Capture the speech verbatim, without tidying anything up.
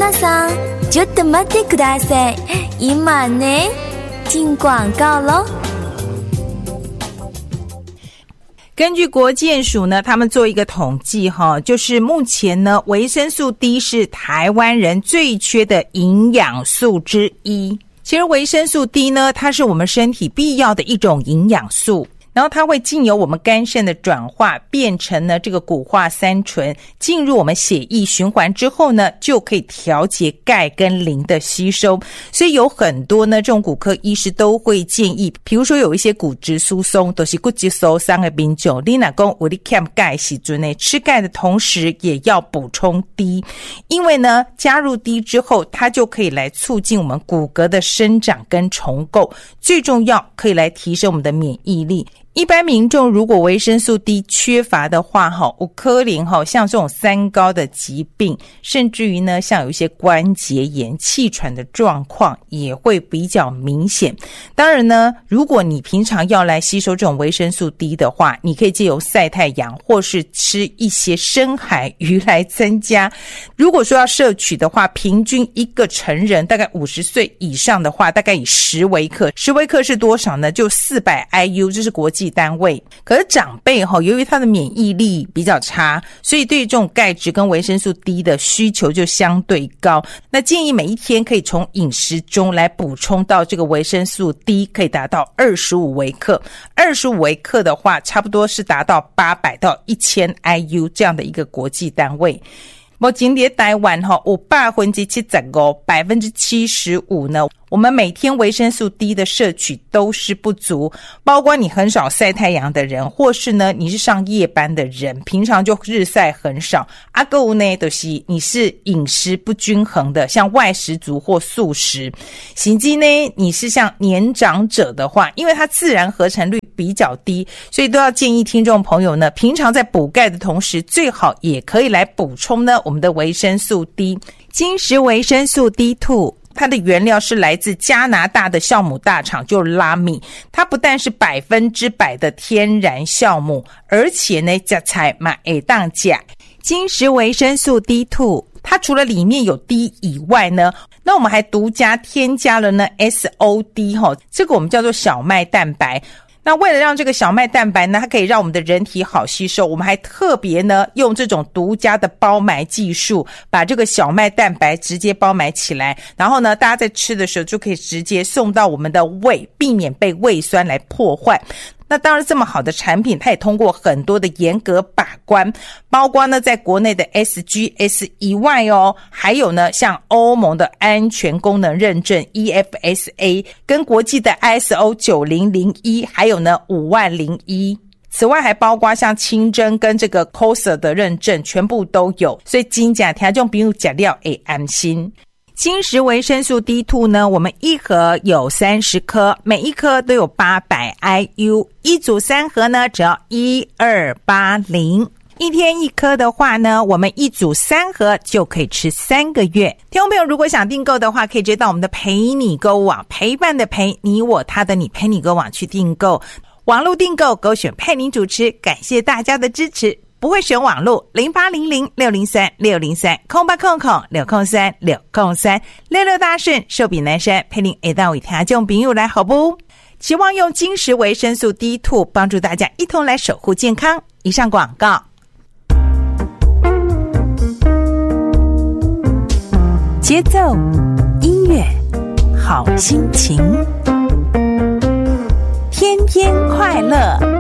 皆さんちょっと待ってください。今ね，进广告咯。 根据国健署呢，他们做一个统计哈，就是目前呢，维生素 D 是台湾人最缺的营养素之一。其实维生素 D 呢，它是我们身体必要的一种营养素。然后它会经由我们肝肾的转化变成呢这个钴化三醇，进入我们血液循环之后呢，就可以调节钙跟磷的吸收。所以有很多呢这种骨科医师都会建议，比如说有一些骨质疏松，都是骨质疏松的民众，你若说有在欠钙时阵呢，吃钙的同时也要补充 D， 因为呢加入 D 之后，它就可以来促进我们骨骼的生长跟重构，最重要可以来提升我们的免疫力。一般民众如果维生素 D 缺乏的话，有可能像这种三高的疾病，甚至于呢像有一些关节炎、气喘的状况也会比较明显。当然呢，如果你平常要来吸收这种维生素 D 的话，你可以借由晒太阳或是吃一些深海鱼来增加。如果说要摄取的话，平均一个成人大概五十岁以上的话，大概以十微克，十微克是多少呢？就四百 I U， 这是国际单位。可是长辈由于他的免疫力比较差，所以对这种钙质跟维生素 D 的需求就相对高。那建议每一天可以从饮食中来补充到这个维生素 D， 可以达到二十五微克。二十五微克的话，差不多是达到八百到一千 I U 这样的一个国际单位。目前在台湾有百分之七十五，百分之七十五呢，我们每天维生素 D 的摄取都是不足，包括你很少晒太阳的人，或是呢你是上夜班的人，平常就日晒很少。还有呢就是你是饮食不均衡的，像外食族或素食。甚至呢你是像年长者的话，因为它自然合成率比较低，所以都要建议听众朋友呢，平常在补钙的同时，最好也可以来补充呢我们的维生素 D。 金石维生素 D 二它的原料是来自加拿大的酵母大厂，就是拉米。它不但是百分之百的天然酵母，而且呢吃菜嘛会当吃。金石维生素 D 二它除了里面有 D 以外呢，那我们还独家添加了呢 S O D， 这个我们叫做小麦蛋白。那为了让这个小麦蛋白呢，它可以让我们的人体好吸收，我们还特别呢用这种独家的包埋技术，把这个小麦蛋白直接包埋起来，然后呢大家在吃的时候就可以直接送到我们的胃，避免被胃酸来破坏。那当然这么好的产品，它也通过很多的严格把关，包括呢在国内的 S G S 以外哦，还有呢像欧盟的安全功能认证 E F S A 跟国际的 I S O 九零零一，还有呢五万零一。此外还包括像清真跟这个 C O S A 的认证，全部都有，所以真的听众朋友吃了会安心。金石维生素 D 二 呢，我们一盒有三十颗，每一颗都有八百 I U， 一组三盒呢只要一二八零，一天一颗的话呢，我们一组三盒就可以吃三个月。听众朋友如果想订购的话，可以直接到我们的陪你购物网，陪伴的陪，你我他的你，陪你购物网去订购。网络订购勾选佩妮主持，感谢大家的支持。不会选网络零八零零六零三六零三空八空空六空三六空三六六大顺寿比南山陪您一道为听众朋友来好不？期望用金石维生素 D 二 帮助大家一同来守护健康。以上广告。节奏音乐好心情，天天快乐。